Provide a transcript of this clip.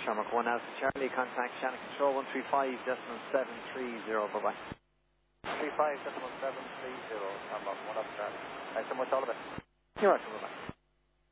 Shamrock 1 Alpha Charlie, contact Shannon Control 135.730, bye-bye. 35.730, Shamrock 1 Alpha Charlie. Thanks so much, all of it. You're welcome, bye-bye.